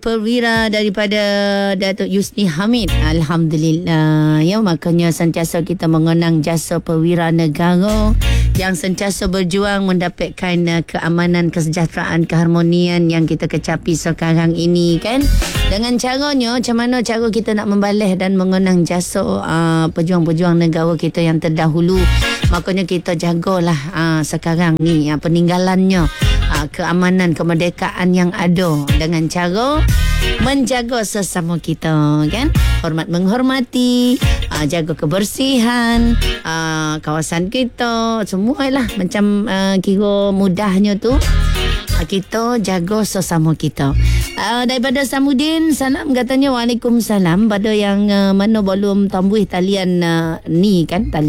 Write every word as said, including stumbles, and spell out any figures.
Perwira daripada Datuk Yusni Hamid. Alhamdulillah. Ya, makanya sentiasa kita mengenang jasa perwira negara yang sentiasa berjuang mendapatkan uh, keamanan, kesejahteraan, keharmonian yang kita kecapi sekarang ini, kan? Dengan caranya, macam mana cara kita nak membalas dan mengenang jasa uh, pejuang-pejuang negara kita yang terdahulu. Makanya kita jagalah uh, sekarang ni uh, peninggalannya, uh, keamanan, kemerdekaan yang ada dengan cara menjaga sesama kita, kan? Hormat menghormati, uh, jaga kebersihan uh, kawasan kita, semualah macam uh, kira mudahnya tu uh, kita jaga sesama kita. Uh, daripada Samudin, salam katanya. Waalaikumsalam. Pada yang uh, mana belum tambuh talian uh, ni, kan, talian